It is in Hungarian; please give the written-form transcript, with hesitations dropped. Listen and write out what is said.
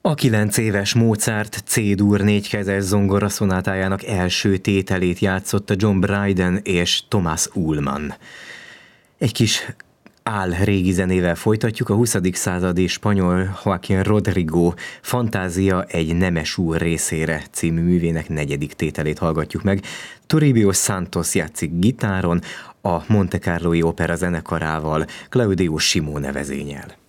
A 9 éves Mozart C-dur négykezes zongoraszonátájának első tételét játszotta John Brydon és Thomas Ullman. Egy kis régi zenével folytatjuk, a 20. századi spanyol Joaquín Rodrigo Fantázia egy nemes úr részére című művének negyedik tételét hallgatjuk meg. Toribio Santos játszik gitáron, a Monte Carloi Opera zenekarával, Claudio Scimone vezényel.